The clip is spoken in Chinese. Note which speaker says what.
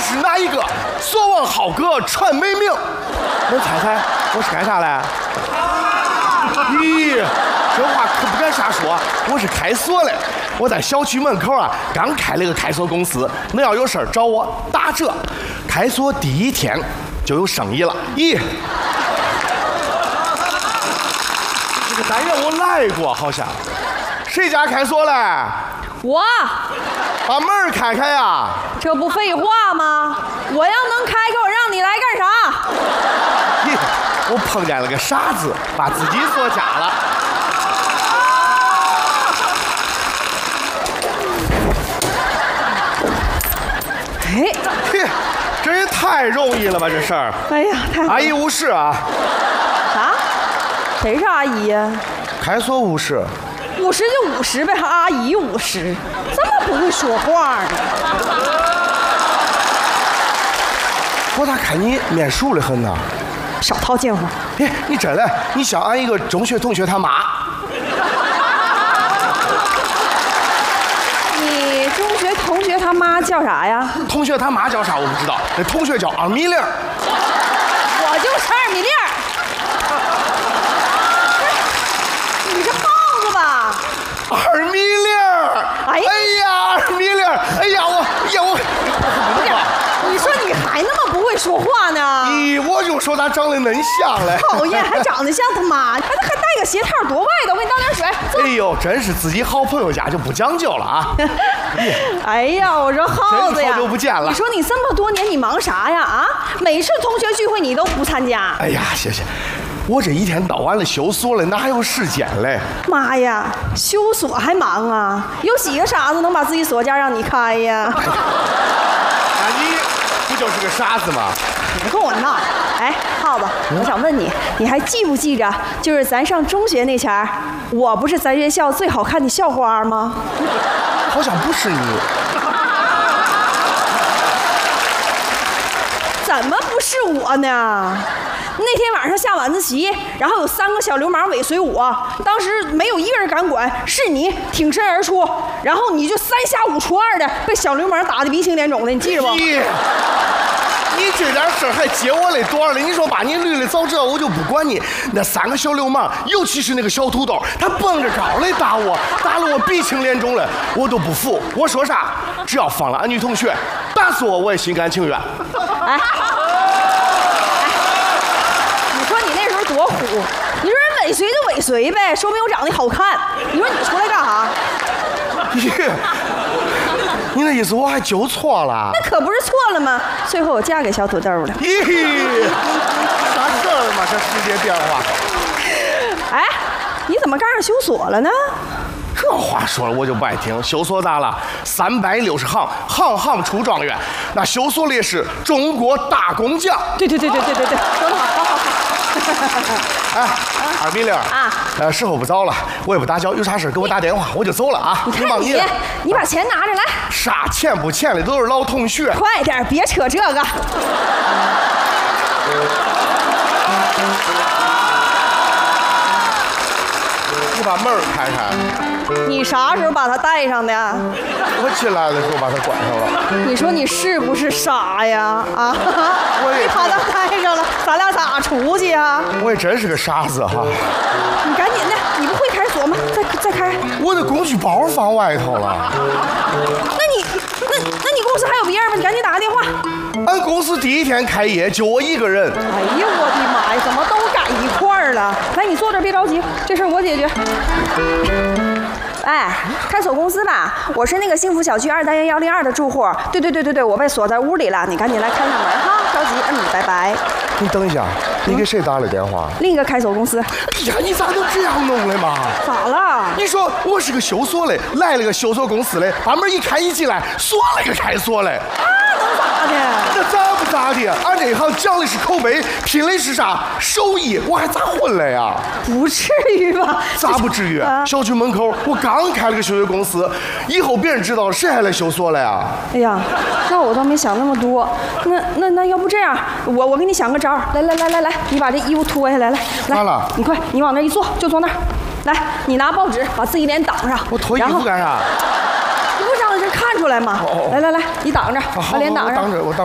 Speaker 1: 是哪一个？所望好哥传美名。能猜猜我是干啥嘞？咦，这话可不敢瞎说，我是开锁的。我在小区门口啊，刚开了个开锁公司，恁要有事儿找我打折。开锁第1天就有生意了。咦，这个单元我来过，好像。谁家开锁嘞？
Speaker 2: 我。
Speaker 1: 把门开开呀！
Speaker 2: 这不废话吗？我要能开开，我让你来干啥？
Speaker 1: 咦，我碰见了个傻子，把自己锁家了。
Speaker 2: 哎，
Speaker 1: 嘿，这也太容易了吧，这事儿。
Speaker 2: 哎呀，太好了。
Speaker 1: 阿姨无事啊。
Speaker 2: 啥？谁是阿姨呀？
Speaker 1: 开锁无事。
Speaker 2: 50就50呗，还阿姨50，这么不会说话呢？
Speaker 1: 我咋看你面熟的很呢？
Speaker 2: 少套近乎。
Speaker 1: 哎，你真的，你像俺一个中学同学他妈。
Speaker 2: 你中学同学他妈叫啥呀？
Speaker 1: 同学他妈叫啥我不知道，那同学叫二米零。
Speaker 2: 我就是2米0。你是耗子吧
Speaker 1: ？2米0。哎呀，2米0。哎呀，我。
Speaker 2: 你说你还那么不会说话呢？
Speaker 1: 咦，我就说他长得恁像嘞。
Speaker 2: 讨厌，还长得像他妈，还带个鞋套，多歪的！我给你倒点水。
Speaker 1: 哎呦，真是自己好朋友家就不讲究了啊！
Speaker 2: 哎呀，我说耗子呀，
Speaker 1: 好久不见了。
Speaker 2: 你说你这么多年你忙啥呀？啊，每次同学聚会你都不参加。
Speaker 1: 哎呀，谢谢。我这一天到晚的修锁了，哪还有时间嘞？
Speaker 2: 妈呀，修锁还忙啊？有几个傻子能把自己锁匠让你开呀？
Speaker 1: 那你不就是个傻子吗？
Speaker 2: 别跟我闹！哎，耗子，我想问你，你还记不记着，就是咱上中学那前儿，我不是咱学校最好看的校花吗？
Speaker 1: 好像不是你。
Speaker 2: 怎么不是我呢？那天晚上下晚自习，然后有3个小流氓尾随我，当时没有一个人敢管，是你挺身而出，然后你就3下5除2的被小流氓打得鼻青脸肿的，你记着不？
Speaker 1: 你这点事儿还接我来多少了？你说把你捋的早知道我就不管你。那3个小流氓，尤其是那个小土豆，他蹦着高来打我，打了我鼻青脸肿了，我都不服。我说啥？只要放了俺女同学，打死我也心甘情愿。
Speaker 2: 哎，你说你那时候多虎，你说人尾随就尾随呗，说明我长得好看。你说你出来干啥？
Speaker 1: 你那意思我还纠错了？
Speaker 2: 那可不是错了吗？最后我嫁给小土豆了。
Speaker 1: 咦，啥事儿嘛？这世界变化。
Speaker 2: 哎，你怎么赶上修锁了呢？
Speaker 1: 这话说了我就不爱听。修锁咋了？360行，行行出状元。那修锁烈士，中国大工匠。
Speaker 2: 对，说得好，好。
Speaker 1: 哎，2米0啊！时候不早了，我也不打搅，有啥事给我打电话，我就走了啊！
Speaker 2: 你忙你，你把钱拿着来。
Speaker 1: 啥钱不钱的，都是老同学。
Speaker 2: 快点，别扯这个。
Speaker 1: 你把门开开。
Speaker 2: 你啥时候把它带上的？
Speaker 1: 我进来的时候把它关上了。
Speaker 2: 你说你是不是傻呀？啊！
Speaker 1: 我也
Speaker 2: 把它带上了，咱俩咋出去呀？
Speaker 1: 我也真是个傻子哈！
Speaker 2: 你赶紧的，你不会开锁吗？再开。
Speaker 1: 我的工具包放外头了。
Speaker 2: 那你公司还有别人吗？你赶紧打个电话。
Speaker 1: 俺公司第1天开业就我一个人。
Speaker 2: 哎呀，我的妈呀，怎么都赶一块儿了？来，你坐这儿别着急，这事儿我解决。哎，开锁公司吧，我是那个幸福小区2单元102的住户。对，我被锁在屋里了，你赶紧来开上门哈，着急。拜拜。
Speaker 1: 你等一下，你给谁打了电话？
Speaker 2: 另一个开锁公司。
Speaker 1: 哎呀，你咋能这样弄的嘛？
Speaker 2: 咋了？
Speaker 1: 你说我是个修锁的，来了个修锁公司的，把门一开一进来，锁了个开锁的。
Speaker 2: 能咋的？
Speaker 1: 那咋不咋的？俺这一行讲的是口碑，拼的是啥？手艺，我还咋混了呀？
Speaker 2: 不至于吧？
Speaker 1: 咋不至于？小区门口我刚开了个修锁公司，以后别人知道谁还来修锁了呀？
Speaker 2: 哎呀，那我倒没想那么多。那要不这样，我给你想个招儿。来，你把这衣服脱下来，来，
Speaker 1: 完了，
Speaker 2: 你快，你往那一坐，就坐那儿。来，你拿报纸把自己脸挡上。
Speaker 1: 我脱衣服干啥？
Speaker 2: 你不让人看出来吗？来，你挡着，把脸挡上。
Speaker 1: 我挡着。